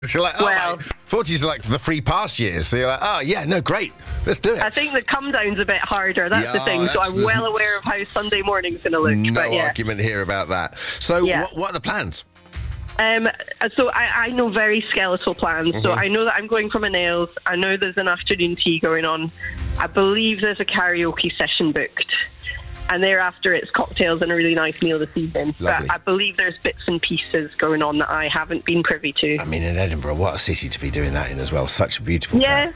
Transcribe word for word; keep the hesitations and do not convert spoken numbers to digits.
So you're like, oh, Well- right. forties are like the free pass years. So you're like, oh, yeah, no, great. Let's do it. I think the come down's a bit harder. That's Yeah, the thing. So that's I'm the- well aware of how Sunday morning's going to look. no but yeah. argument here about that. So Yeah. what, what are the plans? Um, so I, I know very skeletal plans. So I know that I'm going for my nails. I know there's an afternoon tea going on. I believe there's a karaoke session booked. And thereafter, it's cocktails and a really nice meal this evening. Lovely. But I believe there's bits and pieces going on that I haven't been privy to. I mean, in Edinburgh, what a city to be doing that in as well. Such a beautiful Yeah, town.